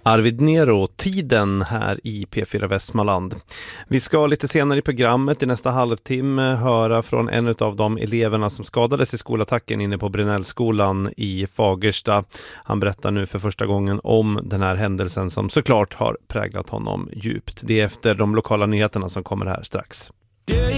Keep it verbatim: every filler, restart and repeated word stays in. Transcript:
Arvid Nero, tiden här i P fyra Västmanland. Vi ska lite senare i programmet i nästa halvtimme höra från en av de eleverna som skadades i skolattacken inne på Brynällskolan i Fagersta. Han berättar nu för första gången om den här händelsen som såklart har präglat honom djupt. Det är efter de lokala nyheterna som kommer här strax.